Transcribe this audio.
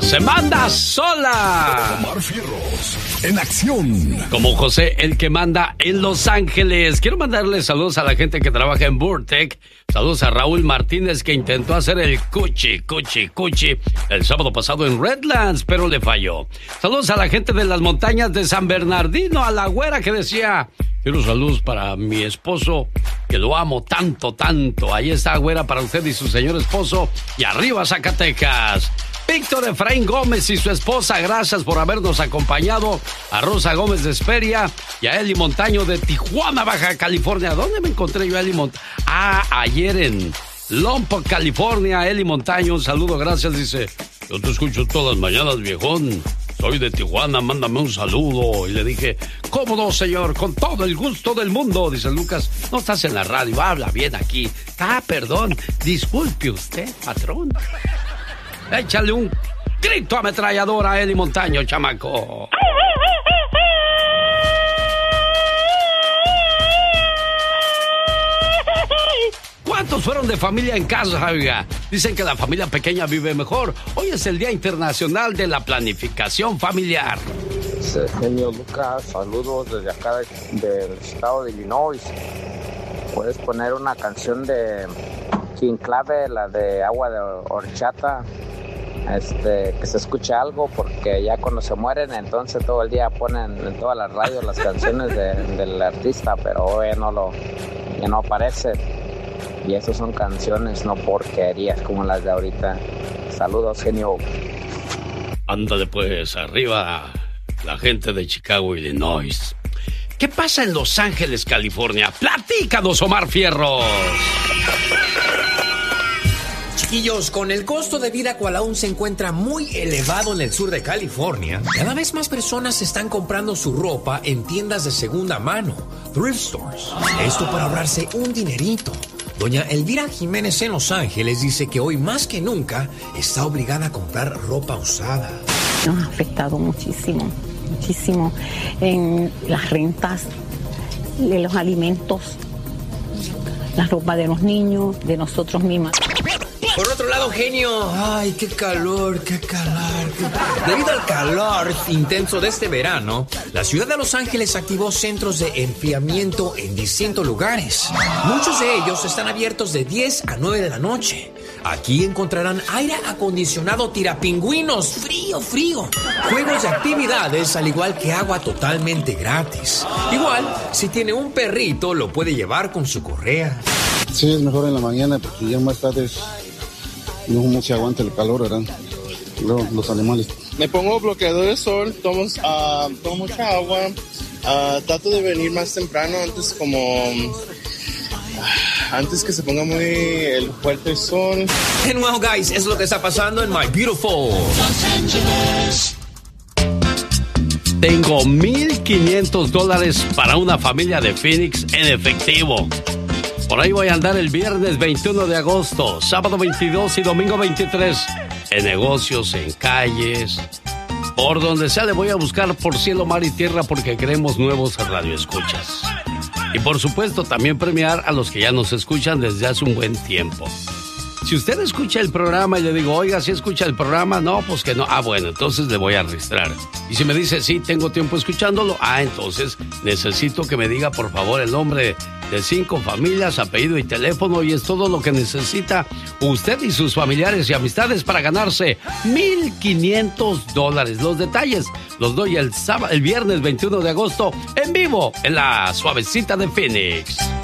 se manda sola. Omar Fierros, en acción. Como José, el que manda en Los Ángeles. Quiero mandarle saludos a la gente que trabaja en Burtec. Saludos a Raúl Martínez, que intentó hacer el cuchi el sábado pasado en Redlands, pero le falló. Saludos a la gente de las montañas de San Bernardino, a la güera que decía: quiero saludos para mi esposo, que lo amo tanto. Ahí está, güera, para usted y su señor esposo. Y arriba, Zacatecas. Víctor Efraín Gómez y su esposa, gracias por habernos acompañado. A Rosa Gómez de Esperia y a Eli Montaño de Tijuana, Baja California. ¿Dónde me encontré yo a Eli Montaño? Ayer en Lompoc, California. Eli Montaño, un saludo, gracias. Dice: yo te escucho todas las mañanas, viejón. Soy de Tijuana, mándame un saludo. Y le dije: ¿cómo no, señor? Con todo el gusto del mundo. Dice Lucas: no estás en la radio, habla bien aquí. Perdón, disculpe usted, patrón. Échale un grito ametralladora a Eli Montaño, chamaco. ¿Cuántos fueron de familia en casa, oiga? Dicen que la familia pequeña vive mejor. Hoy es el Día Internacional de la Planificación Familiar. Genio Lucas, saludos desde acá del estado de Illinois. Puedes poner una canción de King Clave, la de Agua de Horchata. Que se escuche algo, porque ya cuando se mueren, entonces todo el día ponen en todas las radios las canciones del artista, pero hoy ya no aparece. Y esas son canciones, no porquerías como las de ahorita. Saludos, genio. Ándale pues, arriba la gente de Chicago, Illinois. ¿Qué pasa en Los Ángeles, California? ¡Platícanos, Omar Fierros! Chiquillos, con el costo de vida cual aún se encuentra muy elevado en el sur de California, cada vez más personas están comprando su ropa en tiendas de segunda mano, thrift stores. Esto para ahorrarse un dinerito. Doña Elvira Jiménez en Los Ángeles dice que hoy más que nunca está obligada a comprar ropa usada. Nos ha afectado muchísimo en las rentas, de los alimentos, la ropa de los niños, de nosotros mismos. Por otro lado, genio, ay, qué calor. Debido al calor intenso de este verano, la ciudad de Los Ángeles activó centros de enfriamiento en distintos lugares. Muchos de ellos están abiertos de 10 a 9 de la noche. Aquí encontrarán aire acondicionado tirapingüinos, frío, juegos y actividades, al igual que agua totalmente gratis. Igual, si tiene un perrito, lo puede llevar con su correa. Sí, es mejor en la mañana, porque ya más tarde no se aguanta el calor, ¿verdad? Los animales. Me pongo bloqueador de sol, tomo mucha agua, trato de venir más temprano, antes que se ponga muy fuerte el sol. And well, guys, es lo que está pasando en My Beautiful Los Angeles. Tengo $1,500 para una familia de Phoenix en efectivo. Por ahí voy a andar el viernes 21 de agosto, sábado 22 y domingo 23. En negocios, en calles, por donde sea le voy a buscar por cielo, mar y tierra, porque queremos nuevos radioescuchas. Y por supuesto también premiar a los que ya nos escuchan desde hace un buen tiempo. Si usted escucha el programa y le digo: oiga, ¿sí escucha el programa? No, pues que no. Bueno, entonces le voy a registrar. Y si me dice: sí, tengo tiempo escuchándolo, entonces necesito que me diga, por favor, el nombre de 5 familias, apellido y teléfono, y es todo lo que necesita usted y sus familiares y amistades para ganarse $1,500. Los detalles los doy el viernes 21 de agosto en vivo en la Suavecita de Phoenix.